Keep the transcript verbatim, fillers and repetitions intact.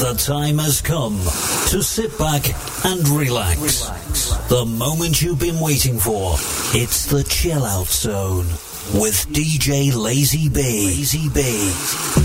The time has come to sit back and relax. The moment you've been waiting for. It's the Chill Out Zone with D J Lazy B. Lazy B.